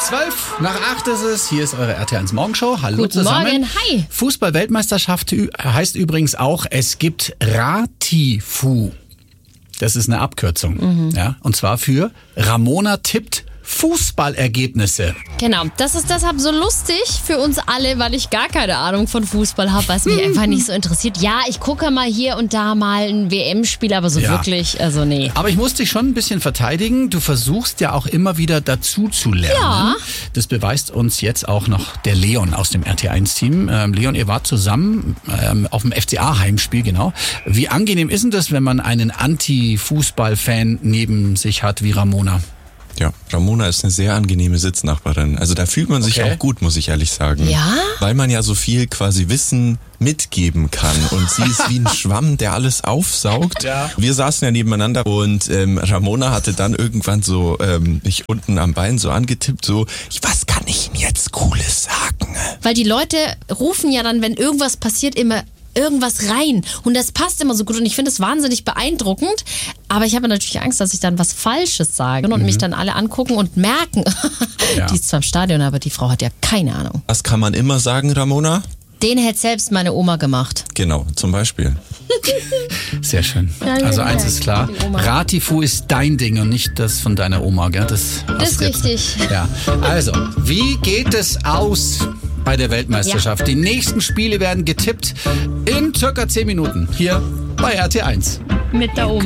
7:12 ist es. Hier ist eure RT1 Morgenshow. Hallo Guten zusammen. Morgen, hi. Fußball-Weltmeisterschaft heißt übrigens auch, es gibt Ratifu. Das ist eine Abkürzung. Ja, und zwar für Ramona tippt Fußballergebnisse. Genau, das ist deshalb so lustig für uns alle, weil ich gar keine Ahnung von Fußball habe, weil es mich einfach nicht so interessiert. Ja, ich gucke mal hier und da mal ein WM-Spiel, aber so wirklich, also nee. Aber ich muss dich schon ein bisschen verteidigen. Du versuchst ja auch immer wieder dazu zu lernen. Ja. Das beweist uns jetzt auch noch der Leon aus dem RT1-Team. Leon, ihr wart zusammen auf dem FCA-Heimspiel, genau. Wie angenehm ist denn das, wenn man einen Anti-Fußball-Fan neben sich hat wie Ramona? Ja, Ramona ist eine sehr angenehme Sitznachbarin. Also da fühlt man sich auch gut, muss ich ehrlich sagen. Ja? Weil man ja so viel quasi Wissen mitgeben kann. Und sie ist wie ein Schwamm, der alles aufsaugt. Ja. Wir saßen ja nebeneinander und Ramona hatte dann irgendwann so mich unten am Bein so angetippt, so, was kann ich ihm jetzt Cooles sagen? Weil die Leute rufen ja dann, wenn irgendwas passiert, immer irgendwas rein. Und das passt immer so gut. Und ich finde es wahnsinnig beeindruckend. Aber ich habe natürlich Angst, dass ich dann was Falsches sage und mich dann alle angucken und merken, die ist zwar im Stadion, aber die Frau hat ja keine Ahnung. Was kann man immer sagen, Ramona? Den hätte selbst meine Oma gemacht. Genau, zum Beispiel. Sehr schön. Also eins ist klar, Ratifu ist dein Ding und nicht das von deiner Oma, gell? Das ist richtig. Ja. Also, wie geht es aus bei der Weltmeisterschaft? Die nächsten Spiele werden getippt in circa 10 Minuten hier bei RT1. Mit der Oma.